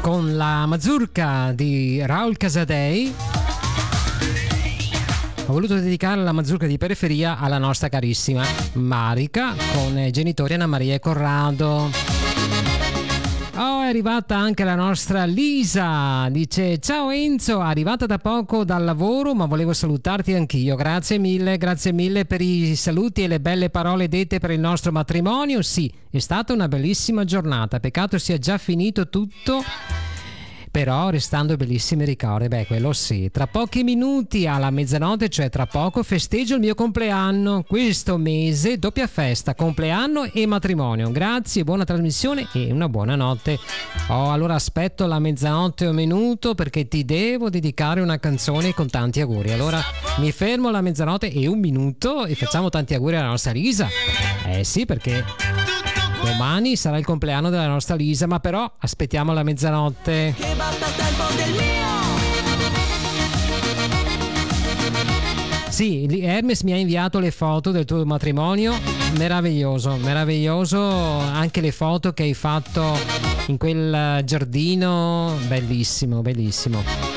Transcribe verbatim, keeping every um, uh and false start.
con la mazurka di Raul Casadei. Ho voluto dedicare la mazurka di periferia alla nostra carissima Marica con i genitori Anna Maria e Corrado. Oh, è arrivata anche la nostra Lisa, dice: ciao Enzo, arrivata da poco dal lavoro ma volevo salutarti anch'io, grazie mille, grazie mille per i saluti e le belle parole dette per il nostro matrimonio. Sì, è stata una bellissima giornata, peccato sia già finito tutto, però restando bellissimi ricordi. Beh, quello sì. Tra pochi minuti alla mezzanotte, cioè tra poco, festeggio il mio compleanno. Questo mese doppia festa, compleanno e matrimonio. Grazie, buona trasmissione e una buona notte. Oh, allora aspetto la mezzanotte un minuto perché ti devo dedicare una canzone con tanti auguri. Allora mi fermo alla mezzanotte e un minuto e facciamo tanti auguri alla nostra Lisa. Eh sì, perché domani sarà il compleanno della nostra Lisa, ma però aspettiamo la mezzanotte. Che batta il tempo del mio. Sì, Hermes mi ha inviato le foto del tuo matrimonio, meraviglioso, meraviglioso, anche le foto che hai fatto in quel giardino, bellissimo, bellissimo.